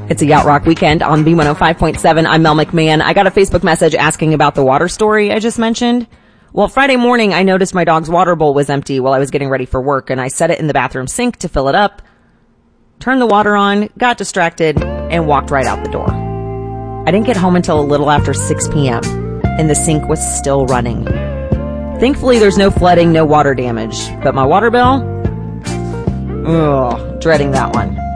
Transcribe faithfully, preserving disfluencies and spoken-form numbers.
It's a Yacht Rock weekend on B one oh five point seven. I'm Mel McMahon. I got a Facebook message asking about the water story I just mentioned. Well, Friday morning, I noticed my dog's water bowl was empty while I was getting ready for work, and I set it in the bathroom sink to fill it up, turned the water on, got distracted, and walked right out the door. I didn't get home until a little after six p.m., and the sink was still running. Thankfully, there's no flooding, no water damage, but my water bill? Ugh, dreading that one.